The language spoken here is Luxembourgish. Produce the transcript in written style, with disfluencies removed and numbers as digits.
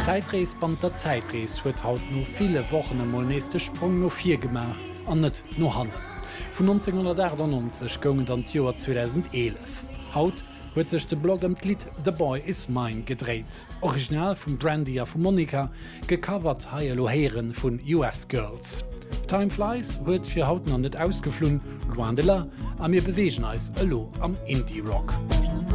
Zeitreisband der Zeitreis huet haut no viele Wochen am nächste Sprung no 4 gemacht an net no han. Von 1998 gongen an Joar 2011. Haut huet sech de Blog am Lied The Boy Is Mine gedreht. Original vum Brandy a vu Monica, gecovert Haielo Heeren vun US Girls. Time Flies huet fir hauten an net ausgeflohen, Luan de la, a mir bewegen als Allo am Indie-Rock.